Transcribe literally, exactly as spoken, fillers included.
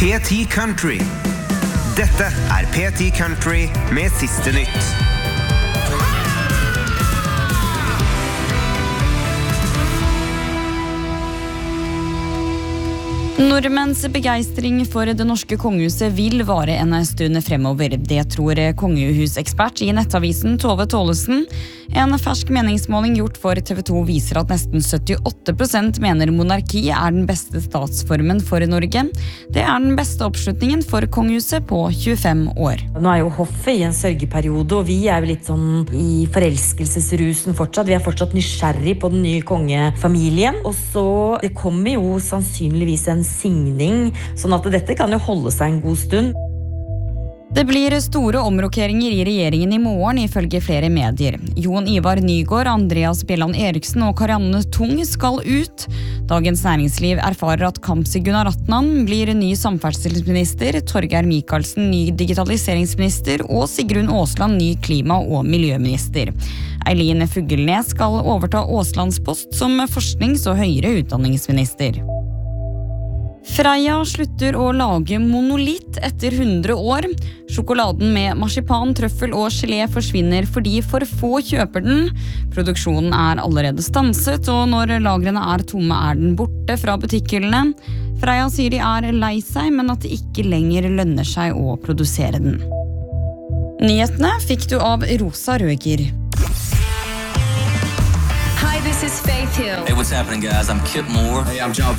P ti Country. Dette er P ti Country med siste nytt. Nordmenns begeistring for det norske kongehuset vil vare en stund fremover. Det tror kongehusekspert i nettavisen Tove Tålesen. En fersk meningsmåling gjort for T V to viser at nesten syttiåtte prosent mener monarki er den beste statsformen for Norge. Det er den beste oppslutningen for kongehuset på tjuefem år. Nå er jo hoffet i en sørgeperiode, og vi er jo litt sånn i forelskelsesrusen fortsatt. Vi er fortsatt nysgjerrig på den nye kongefamilien, og så det kommer jo sannsynligvis en signing, sånn at dette kan jo holde seg en god stund. Det blir store omrokeringer i regjeringen i morgen, ifølge flere medier. Jon Ivar Nygård, Andreas Bjelland Eriksen og Karianne Tung skal ut. Dagens Næringsliv erfarer at Kamzy Gunaratnam blir ny samferdselsminister, Torgeir Micaelsen ny digitaliseringsminister og Sigrun Aasland ny klima- og miljøminister. Eileen Fugelnes skal overta Aaslands post som forsknings- og høyere utdanningsminister. Freia slutter å lage monolitt etter hundre år. Sjokoladen med marsipan, trøffel og gelé forsvinner fordi for få kjøper den. Produksjonen er allerede stanset, og når lagrene er tomme er den borte fra butikkhyllene. Freia sier de er lei seg, men at det ikke lenger lønner seg å produsere den. Nyhetene fikk du av Rosa Røger. Hi, this is Faith Hill. Hey, what's happening, guys? I'm Kip Moore. Hey, I'm John